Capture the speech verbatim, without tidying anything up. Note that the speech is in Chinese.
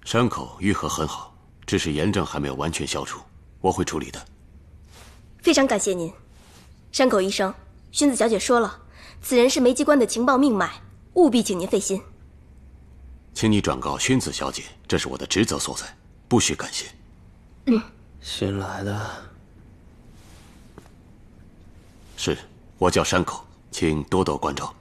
伤口愈合很好，只是炎症还没有完全消除，我会处理的。 非常感谢您，山口医生。薰子小姐说了，此人是梅机关的情报命脉，务必请您费心。 请你转告薰子小姐，这是我的职责所在，不需感谢。 嗯， 新来的。 是，我叫山口，请多多关照。